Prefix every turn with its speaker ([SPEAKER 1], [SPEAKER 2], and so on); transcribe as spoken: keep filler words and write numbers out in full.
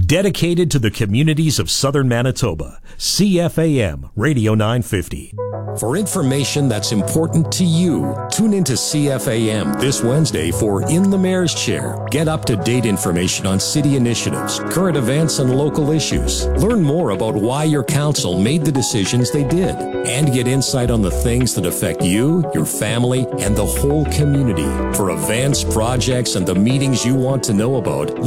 [SPEAKER 1] Dedicated to the communities of southern Manitoba, C F A M Radio nine fifty.
[SPEAKER 2] For information that's important to you, tune into C F A M this Wednesday for In the Mayor's Chair. Get up-to-date information on city initiatives, current events, and local issues. Learn more about why your council made the decisions they did, and get insight on the things that affect you, your family, and the whole community. For events, projects, and the meetings you want to know about,